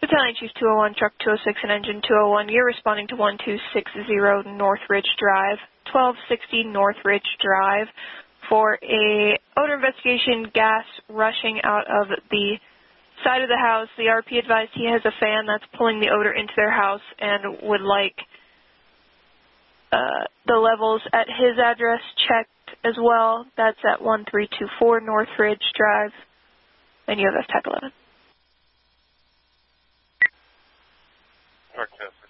Battalion Chief 201, Truck 206, and Engine 201, you're responding to 1260 North Ridge Drive, 1260 North Ridge Drive, for a odor investigation, gas rushing out of the side of the house. The RP advised he has a fan that's pulling the odor into their house and would like the levels at his address checked as well. That's at 1324 North Ridge Drive, and you have FTAC 11. Mark